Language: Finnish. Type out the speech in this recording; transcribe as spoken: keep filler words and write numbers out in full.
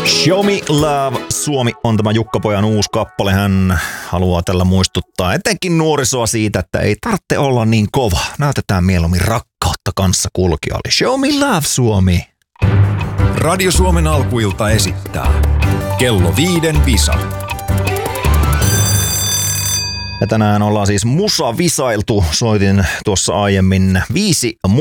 Show Me Love Suomi on tämä Jukka-pojan uusi kappale. Hän haluaa tällä muistuttaa etenkin nuorisoa siitä, että ei tarvitse olla niin kova. Näytetään mieluummin rakkautta kanssakulkijalle. Show Me Love Suomi. Radio Suomen alkuilta esittää Kello viiden visa. Ja tänään ollaan siis musa-visailtu. Soitin tuossa aiemmin viisi